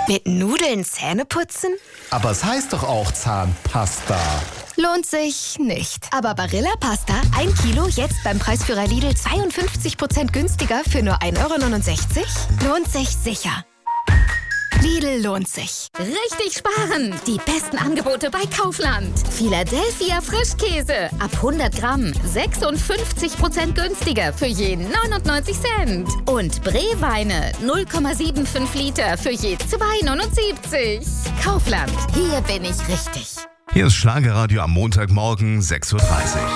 Mit Nudeln Zähne putzen? Aber es heißt doch auch Zahnpasta. Lohnt sich nicht. Aber Barilla Pasta, 1 Kilo, jetzt beim Preisführer Lidl 52% günstiger für nur 1,69 €? Lohnt sich sicher. Lidl lohnt sich. Richtig sparen! Die besten Angebote bei Kaufland. Philadelphia Frischkäse ab 100 Gramm 56% günstiger für je 99 Cent. Und Bree-Weine 0,75 Liter für je 2,79 €. Kaufland, hier bin ich richtig. Hier ist Schlagerradio am Montagmorgen 6:30 Uhr.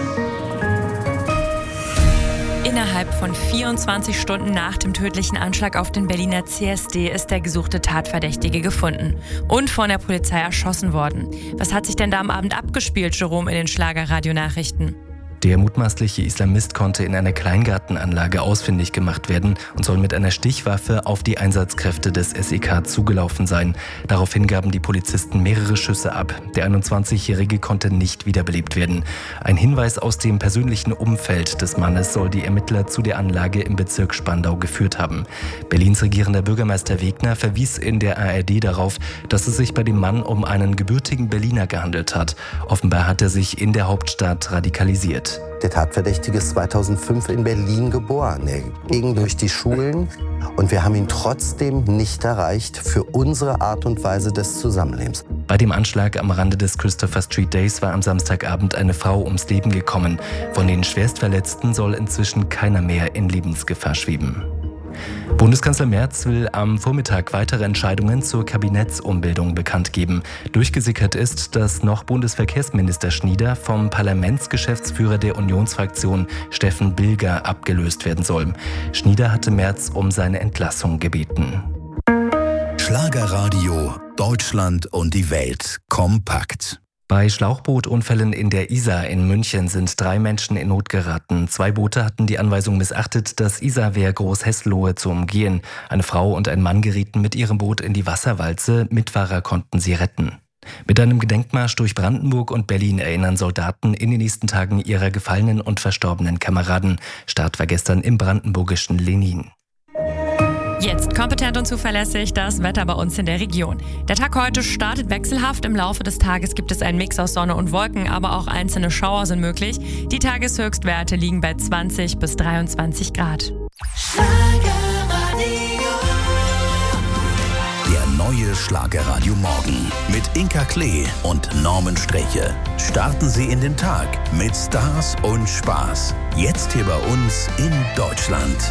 Innerhalb von 24 Stunden nach dem tödlichen Anschlag auf den Berliner CSD ist der gesuchte Tatverdächtige gefunden und von der Polizei erschossen worden. Was hat sich denn da am Abend abgespielt, Jerome, in den Schlagerradio-Nachrichten? Der mutmaßliche Islamist konnte in einer Kleingartenanlage ausfindig gemacht werden und soll mit einer Stichwaffe auf die Einsatzkräfte des SEK zugelaufen sein. Daraufhin gaben die Polizisten mehrere Schüsse ab. Der 21-Jährige konnte nicht wiederbelebt werden. Ein Hinweis aus dem persönlichen Umfeld des Mannes soll die Ermittler zu der Anlage im Bezirk Spandau geführt haben. Berlins regierender Bürgermeister Wegner verwies in der ARD darauf, dass es sich bei dem Mann um einen gebürtigen Berliner gehandelt hat. Offenbar hat er sich in der Hauptstadt radikalisiert. Der Tatverdächtige ist 2005 in Berlin geboren. Er ging durch die Schulen und wir haben ihn trotzdem nicht erreicht für unsere Art und Weise des Zusammenlebens. Bei dem Anschlag am Rande des Christopher Street Days war am Samstagabend eine Frau ums Leben gekommen. Von den Schwerstverletzten soll inzwischen keiner mehr in Lebensgefahr schweben. Bundeskanzler Merz will am Vormittag weitere Entscheidungen zur Kabinettsumbildung bekannt geben. Durchgesickert ist, dass noch Bundesverkehrsminister Schnieder vom Parlamentsgeschäftsführer der Unionsfraktion Steffen Bilger abgelöst werden soll. Schnieder hatte Merz um seine Entlassung gebeten. Schlagerradio, Deutschland und die Welt kompakt. Bei Schlauchbootunfällen in der Isar in München sind 3 Menschen in Not geraten. 2 Boote hatten die Anweisung missachtet, das Isarwehr Großheslohe zu umgehen. Eine Frau und ein Mann gerieten mit ihrem Boot in die Wasserwalze. Mitfahrer konnten sie retten. Mit einem Gedenkmarsch durch Brandenburg und Berlin erinnern Soldaten in den nächsten Tagen ihrer gefallenen und verstorbenen Kameraden. Start war gestern im brandenburgischen Lenin. Jetzt kompetent und zuverlässig das Wetter bei uns in der Region. Der Tag heute startet wechselhaft. Im Laufe des Tages gibt es einen Mix aus Sonne und Wolken, aber auch einzelne Schauer sind möglich. Die Tageshöchstwerte liegen bei 20 bis 23 Grad. Der neue Schlagerradio Morgen mit Inka Klee und Norman Streche. Starten Sie in den Tag mit Stars und Spaß. Jetzt hier bei uns in Deutschland.